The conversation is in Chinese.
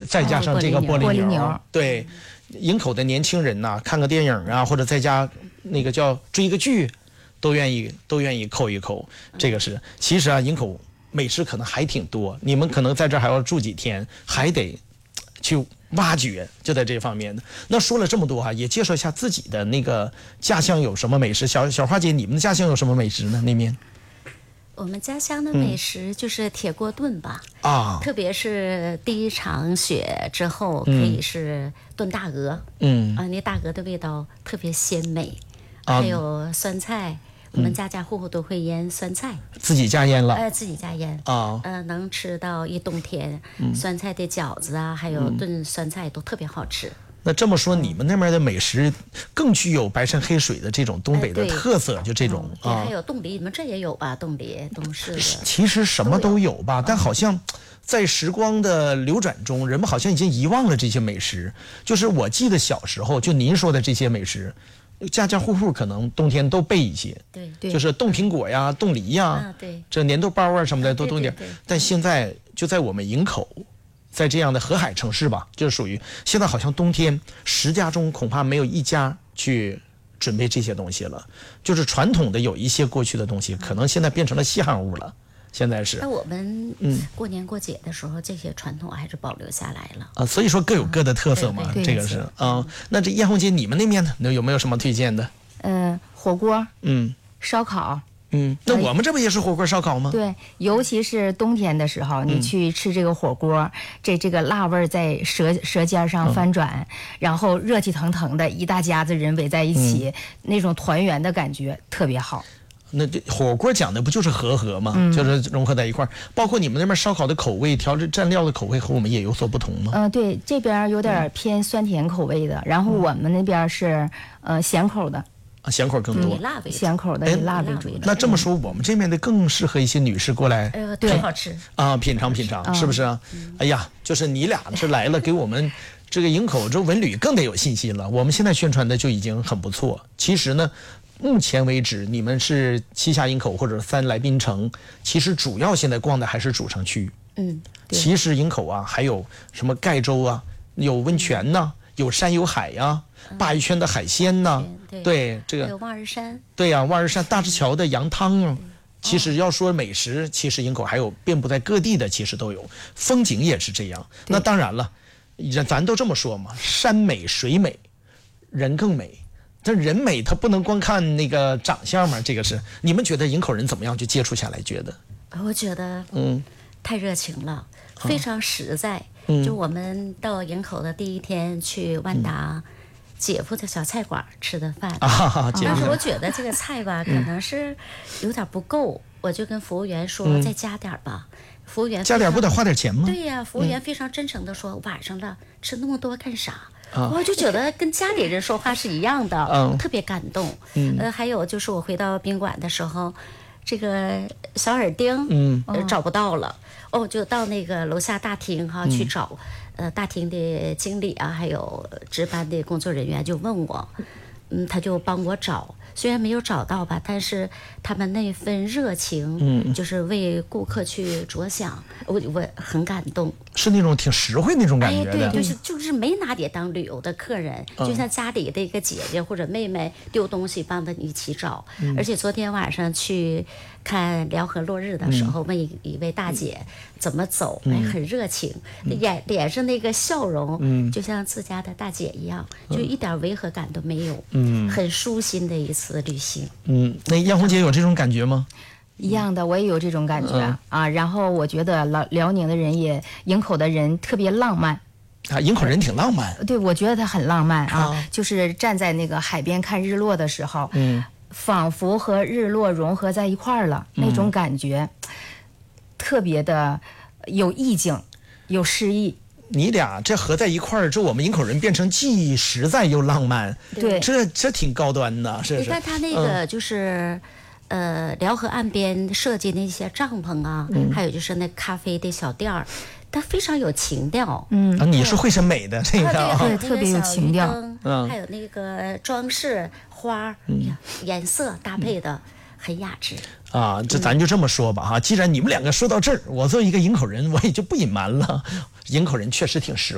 再加上这个玻璃牛， 对，营口的年轻人呐，看个电影啊，或者在家那个叫追个剧，都愿意扣一扣。这个是，其实啊，营口美食可能还挺多，你们可能在这儿还要住几天，还得去挖掘，就在这方面的。那说了这么多哈，也介绍一下自己的那个家乡有什么美食。小花姐，你们的家乡有什么美食呢？那边？ 我们家乡的美食就是铁锅炖吧，特别是第一场雪之后，可以是炖大鹅，那大鹅的味道特别鲜美，还有酸菜，我们家家户户都会腌酸菜， 自己家腌了， 自己家腌能吃到一冬天，酸菜的饺子啊，还有炖酸菜都特别好吃。 那这么说，你们那边的美食更具有白山黑水的这种东北的特色，就这种对，还有冻梨，你们这也有吧？冻梨、冻柿子， 其实什么都有吧，但好像在时光的流转中，人们好像已经遗忘了这些美食。就是我记得小时候，就您说的这些美食，家家户户可能冬天都备一些， 对， 就是冻苹果呀、冻梨呀， 对， 这粘豆包啊什么的都冻一点。但现在就在我们营口。在这样的河海城市吧，就是属于现在好像冬天10家中恐怕没有一家去准备这些东西了。就是传统的有一些过去的东西，可能现在变成了稀罕物了。现在是。 那我们过年过节的时候，这些传统还是保留下来了啊。所以说各有各的特色嘛，这个是那这艳红姐，你们那边呢，有没有什么推荐的？ 火锅，烧烤。 那我们这不也是火锅烧烤吗？ 对，尤其是冬天的时候，你去吃这个火锅，这个辣味在舌尖上翻转，然后热气腾腾的，一大家子人围在一起，那种团圆的感觉特别好。 那这火锅讲的不就是和吗？就是融合在一块儿。包括你们那边烧烤的口味、蘸料的口味和我们也有所不同吗？ 对，这边有点偏酸甜口味的，然后我们那边是咸口的。 咸口更多， 咸口的以辣为主。 那这么说，我们这边的更适合一些女士过来， 对，好吃啊，品尝，是不是啊？哎呀，就是你俩这来了，给我们这个营口这文旅更得有信心了。我们现在宣传的就已经很不错。其实呢，目前为止，你们是栖霞营口或者3来滨城，其实主要现在逛的还是主城区。其实营口啊，还有什么盖州啊，有温泉呐，有山有海呀。鲅鱼圈的海鲜呢？对，这个还有望儿山。 对呀，望儿山大石桥的羊汤啊。其实要说美食，其实营口还有遍布在各地的，其实都有。风景也是这样。那当然了，咱都这么说嘛，山美水美，人更美。但人美，它不能光看那个长相嘛。这个是你们觉得营口人怎么样？就接触下来，觉得？ 我觉得，太热情了，非常实在。就我们到营口的第一天去万达。姐夫的小菜馆吃的饭，但是我觉得这个菜吧，可能是有点不够，我就跟服务员说再加点吧。服务员加点不得花点钱吗？ 对呀，服务员非常真诚的说，晚上了吃那么多干啥？我就觉得跟家里人说话是一样的，特别感动。还有就是我回到宾馆的时候，这个小耳钉找不到了，就到那个楼下大厅去找。大厅的经理啊，还有值班的工作人员就问我，他就帮我找，虽然没有找到吧，但是他们那份热情，就是为顾客去着想，我很感动， 是那种挺实惠那种感觉的。 对，就是没拿你当旅游的客人，就像家里的一个姐姐或者妹妹丢东西，帮着你一起找。而且昨天晚上去看辽河落日的时候，问一位大姐怎么走，很热情，脸上那个笑容，就像自家的大姐一样，就一点违和感都没有，很舒心的一次旅行。 那艳红姐有这种感觉吗？ 一样的，我也有这种感觉然后我觉得辽宁的人营口的人特别浪漫。 营口人挺浪漫。 对，我觉得他很浪漫就是站在那个海边看日落的时候，仿佛和日落融合在一块儿了，那种感觉特别的有意境，有诗意。 你俩这合在一块儿，这我们营口人变成既实在又浪漫， 对， 这挺高端的，是。 你看他那个就是辽河岸边设计那些帐篷啊，还有就是那咖啡的小店儿，它非常有情调。 你是会审美的这个， 对，特别有情调。 还有那个装饰花颜色搭配的很雅致。 这咱就这么说吧既然你们两个说到这儿，我作为一个营口人，我也就不隐瞒了，营口人确实挺实